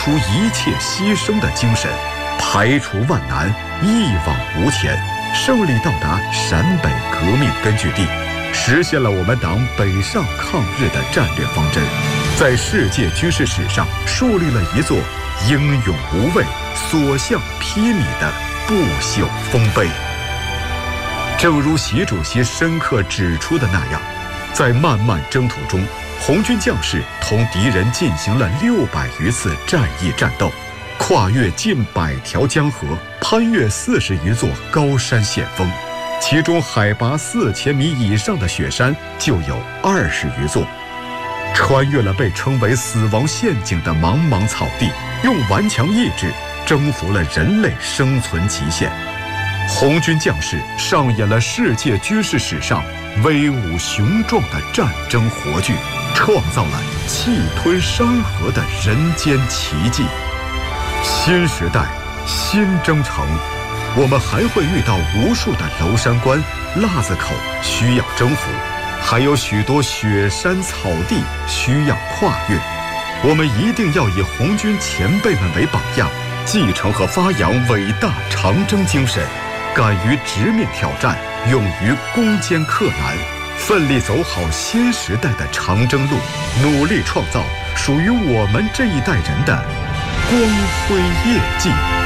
出一切牺牲的精神，排除万难，一往无前，胜利到达陕北革命根据地，实现了我们党北上抗日的战略方针，在世界军事史上树立了一座英勇无畏、所向披靡的不朽丰碑。正如习主席深刻指出的那样，在漫漫征途中，红军将士同敌人进行了600余次战役战斗，跨越近100条江河，攀越40余座高山险峰，其中海拔4000米以上的雪山就有20余座，穿越了被称为死亡陷阱的茫茫草地，用顽强意志征服了人类生存极限。红军将士上演了世界军事史上威武雄壮的战争活剧，创造了气吞山河的人间奇迹。新时代，新征程，我们还会遇到无数的娄山关、腊子口需要征服，还有许多雪山草地需要跨越。我们一定要以红军前辈们为榜样，继承和发扬伟大长征精神，敢于直面挑战，勇于攻坚克难，奋力走好新时代的长征路，努力创造属于我们这一代人的光辉业绩。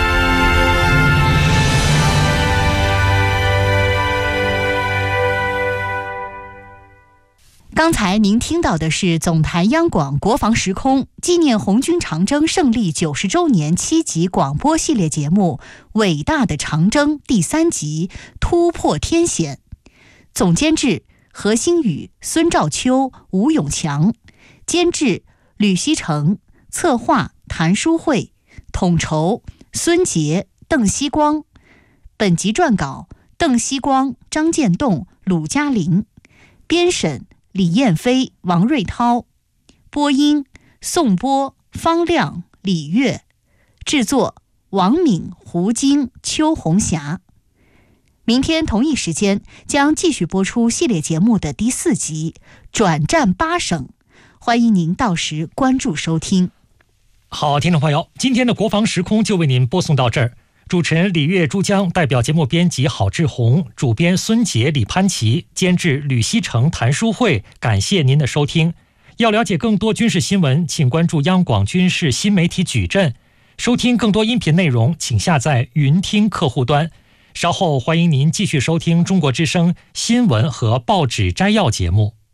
刚才您听到的是总台央广国防时空纪念红军长征胜利90周年7集广播系列节目《伟大的长征》第3集突破天险。总监制何星宇、孙兆秋、吴永强，监制吕锡成，策划谭书慧，统筹孙杰、邓锡光。本集撰稿邓锡光、张建栋、鲁嘉玲，编审李燕飞、王瑞涛，播音宋波、方亮、李月，制作王敏、胡晶、邱红霞。明天同一时间将继续播出系列节目的第4集转战8省，欢迎您到时关注收听。 好，听众朋友，今天的国防时空就为您播送到这儿。主持人李月、珠江，代表节目编辑郝志宏，主编孙杰、李潘琪，监制吕锡成、谭书慧，感谢您的收听。要了解更多军事新闻，请关注央广军事新媒体矩阵。收听更多音频内容，请下载云听客户端。稍后欢迎您继续收听中国之声新闻和报纸摘要节目。